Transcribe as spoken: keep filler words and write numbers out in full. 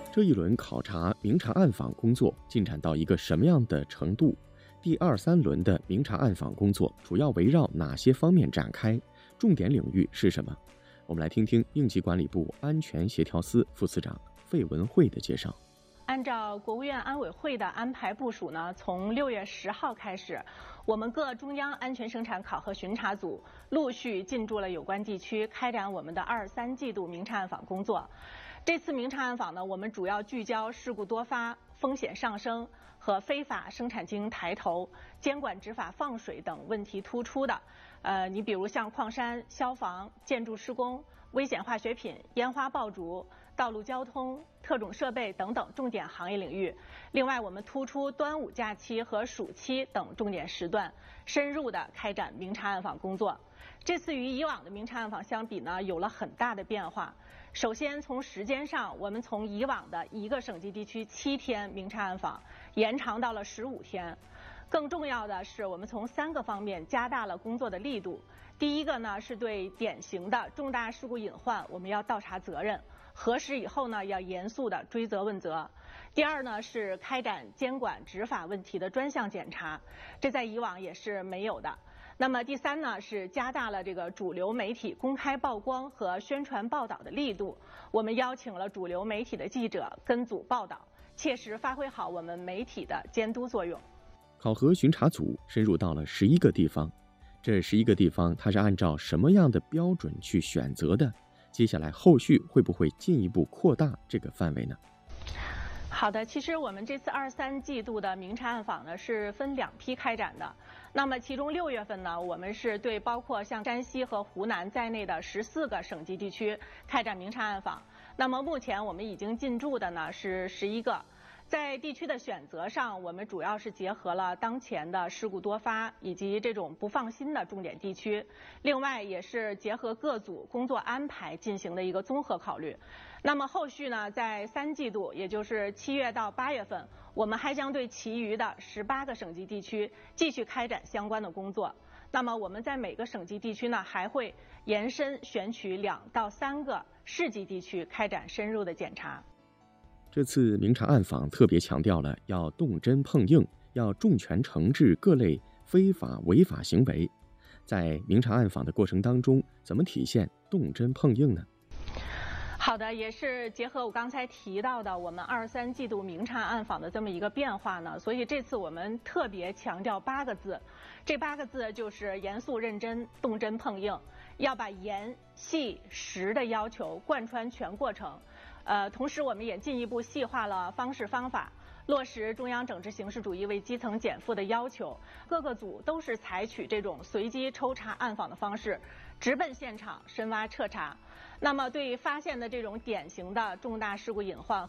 这一轮考察明察暗访工作进展到一个什么样的程度？第二三轮的明察暗访工作主要围绕哪些方面展开？重点领域是什么？我们来听听应急管理部安全协调司副司长费文慧的介绍。 按照国务院安委会的安排部署呢，从六月十号开始，我们各中央安全生产考核巡查组陆续进驻了有关地区，开展我们的二三季度明察暗访工作。这次明察暗访呢，我们主要聚焦事故多发、风险上升和非法生产经营抬头、监管执法放水等问题突出的，呃，你比如像矿山、消防、建筑施工、危险化学品、烟花爆竹、道路交通、特种设备等等重点行业领域。另外，我们突出端午假期和暑期等重点时段，深入的开展明察暗访工作。这次与以往的明察暗访相比呢，有了很大的变化。首先，从时间上，我们从以往的一个省级地区七天明察暗访，延长到了十五天。更重要的是，我们从三个方面加大了工作的力度。第一个呢，是对典型的重大事故隐患，我们要倒查责任，核实以后呢，要严肃的追责问责。第二呢，是开展监管执法问题的专项检查，这在以往也是没有的。那么第三呢，是加大了这个主流媒体公开曝光和宣传报道的力度。我们邀请了主流媒体的记者跟组报道，切实发挥好我们媒体的监督作用。 考核巡查组深入到了十一个地方，这十一个地方它是按照什么样的标准去选择的？接下来后续会不会进一步扩大这个范围呢？ 好的，其实我们这次二三季度的明察暗访呢是分两批开展的。那么其中六月份呢，我们是对包括像山西和湖南在内的十四个省级地区开展明察暗访。那么目前我们已经进驻的呢是十一个。在地区的选择上，我们主要是结合了当前的事故多发以及这种不放心的重点地区，另外也是结合各组工作安排进行的一个综合考虑。那么后续呢，在三季度，也就是七月到八月份，我们还将对其余的十八个省级地区继续开展相关的工作。那么我们在每个省级地区呢，还会延伸选取两到三个市级地区开展深入的检查。 这次明察暗访特别强调了要动真碰硬，要重拳惩治各类非法违法行为。在明察暗访的过程当中，怎么体现动真碰硬呢？ 好的，也是结合我刚才提到的我们二三季度明察暗访的这么一个变化呢，所以这次我们特别强调八个字，这八个字就是严肃认真、动真碰硬，要把严、细、实的要求贯穿全过程。呃，同时我们也进一步细化了方式方法，落实中央整治形式主义为基层减负的要求。各个组都是采取这种随机抽查暗访的方式，直奔现场深挖彻查。那么对发现的这种典型的重大事故隐患